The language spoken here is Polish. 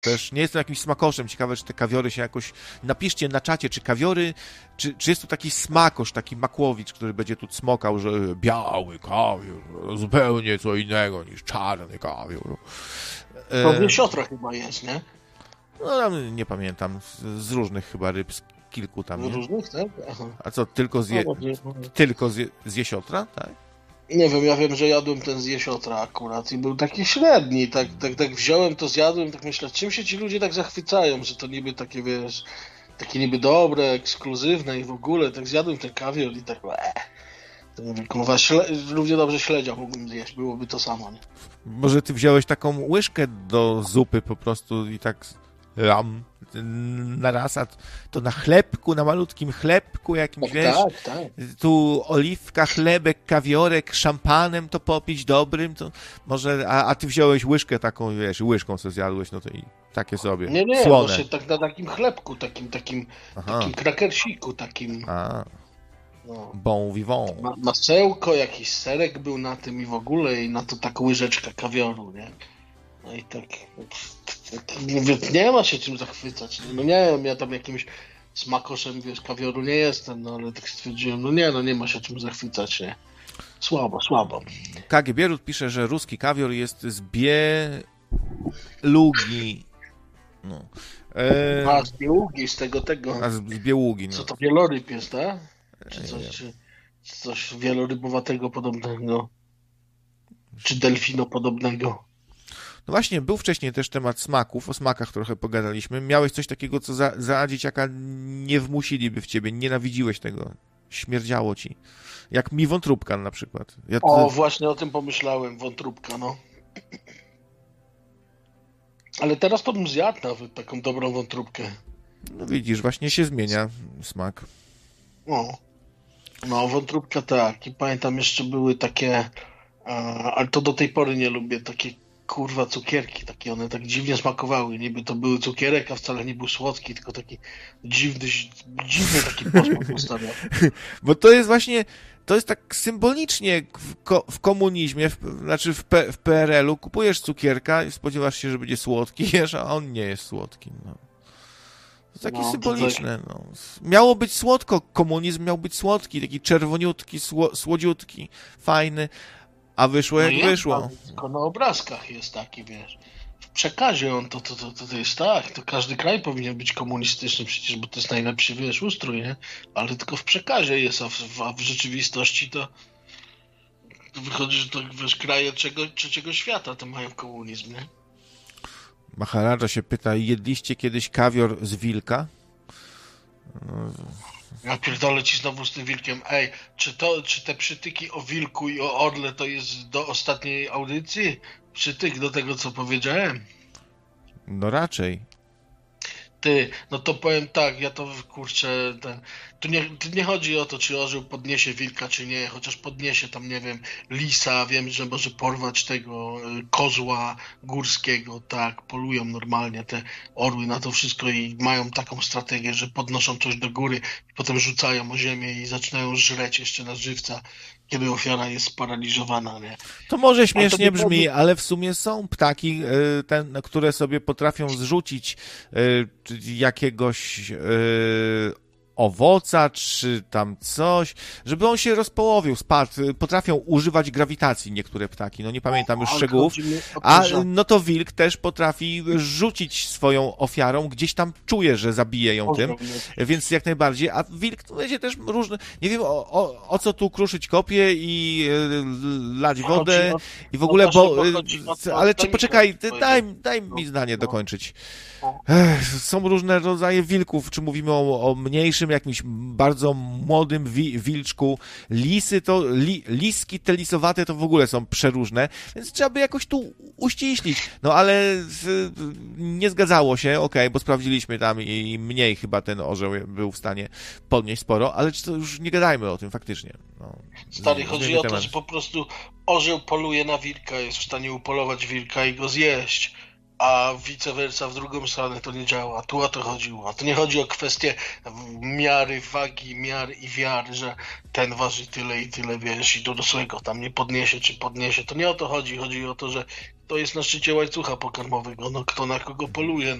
Też nie jestem jakimś smakoszem. Ciekawe, czy te kawiory się jakoś... Napiszcie na czacie, czy kawiory... Czy jest tu taki smakosz, taki makłowicz, który będzie tu cmokał, że biały kawior, zupełnie co innego niż czarny kawior. To w Jesiotrach chyba jest, nie? No, nie pamiętam. Z różnych chyba ryb, z kilku tam, nie? Z różnych, tak? Aha. A co, tylko z Jesiotra, tak? Nie wiem, ja wiem, że jadłem ten z Jesiotra akurat i był taki średni, tak wziąłem to, zjadłem, tak myślę, czym się ci ludzie tak zachwycają, że to niby takie, wiesz, takie niby dobre, ekskluzywne i w ogóle, tak zjadłem ten kawior i tak, to nie wiem, kurwa, równie dobrze śledzia mógłbym zjeść, byłoby to samo, nie? Może ty wziąłeś taką łyżkę do zupy po prostu i tak na raz, a to na chlebku, na malutkim chlebku jakimś, Tak, wiesz, tak. tu oliwka, chlebek, kawiorek, szampanem to popić dobrym, to może, a ty wziąłeś łyżkę taką, wiesz, łyżką sobie zjadłeś, no to i takie sobie, Nie, słone. właśnie tak na takim chlebku, takim krakersiku, takim. No. Bon vivant. Masełko, jakiś serek był na tym i w ogóle i na to tak łyżeczka kawioru, nie? No i tak nie ma się czym zachwycać. No nie wiem, ja tam jakimś smakoszem, wiesz, kawioru nie jestem, no ale tak stwierdziłem, no nie ma się czym zachwycać, nie? Słabo. KG Bierut pisze, że ruski kawior jest z Bielugi. No. Z Bieługi, z tego. A z Bieługi, no. Co to, wieloryb jest, tak? Czy coś wielorybowatego podobnego? Czy delfinopodobnego? No właśnie, był wcześniej też temat smaków, o smakach trochę pogadaliśmy. Miałeś coś takiego, co za dzieciaka nie wmusiliby w ciebie, nienawidziłeś tego, śmierdziało ci. Jak mi wątróbka na przykład. Właśnie o tym pomyślałem, wątróbka, no. Ale teraz to bym zjadł nawet taką dobrą wątróbkę. No widzisz, właśnie się zmienia smak. No, wątróbka tak. I pamiętam, jeszcze były takie, ale to do tej pory nie lubię, takie kurwa cukierki, takie one tak dziwnie smakowały. Niby to były cukierek, a wcale nie był słodki, tylko taki dziwny taki posmak ustawiał. Bo to jest właśnie, to jest tak symbolicznie w komunizmie, znaczy w PRL-u kupujesz cukierka i spodziewasz się, że będzie słodki, jesz, a on nie jest słodki. No. To takie symboliczne. No. Miało być słodko, komunizm miał być słodki, taki czerwoniutki, słodziutki, fajny, a wyszło jak wyszło. Tylko na obrazkach jest taki, wiesz. W przekazie on to jest tak, to każdy kraj powinien być komunistyczny przecież, bo to jest najlepszy, wiesz, ustrój, nie? Ale tylko w przekazie jest, a w rzeczywistości to wychodzi, że to, wiesz, kraje trzeciego świata to mają komunizm, nie? Maharadża się pyta, jedliście kiedyś kawior z wilka? Ja pierdolę ci znowu z tym wilkiem. Ej, czy te przytyki o wilku i o orle to jest do ostatniej audycji? Przytyk do tego, co powiedziałem? No raczej. Ty, no to powiem tak, ja to, kurczę, tu nie chodzi o to, czy orzeł podniesie wilka, czy nie, chociaż podniesie tam, nie wiem, lisa, wiem, że może porwać tego kozła górskiego, tak, polują normalnie te orły na to wszystko i mają taką strategię, że podnoszą coś do góry i potem rzucają o ziemię i zaczynają żreć jeszcze na żywca, kiedy ofiara jest sparaliżowana, nie? To może śmiesznie brzmi, ale w sumie są ptaki, które sobie potrafią zrzucić jakiegoś owoca, czy tam coś, żeby on się rozpołowił, spadł. Potrafią używać grawitacji niektóre ptaki, no nie pamiętam już szczegółów. A no to wilk też potrafi rzucić swoją ofiarą, gdzieś tam czuje, że zabije ją tym, więc jak najbardziej. A wilk to będzie też różne, nie wiem o co tu kruszyć kopie i lać wodę i w ogóle, ale poczekaj, daj mi zdanie dokończyć. Są różne rodzaje wilków, czy mówimy o mniejszym, jakimś bardzo młodym wilczku. Lisy to, liski te lisowate to w ogóle są przeróżne, więc trzeba by jakoś tu uściślić. No ale nie zgadzało się, bo sprawdziliśmy tam i mniej chyba ten orzeł był w stanie podnieść sporo, ale to już nie gadajmy o tym faktycznie. No, stary, chodzi o to, że po prostu orzeł poluje na wilka, jest w stanie upolować wilka i go zjeść. A vice versa w drugą stronę to nie działa. Tu o to chodziło. A to nie chodzi o kwestię miary, wagi, miar i wiary, że ten waży tyle i tyle, wiesz, i dorosłego tam nie podniesie, czy podniesie. To nie o to chodzi. Chodzi o to, że to jest na szczycie łańcucha pokarmowego, no kto na kogo poluje.